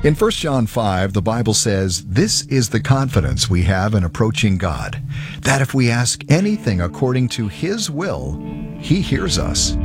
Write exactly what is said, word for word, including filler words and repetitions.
In First John five, the Bible says, "This is the confidence we have in approaching God, that if we ask anything according to His will, He hears us."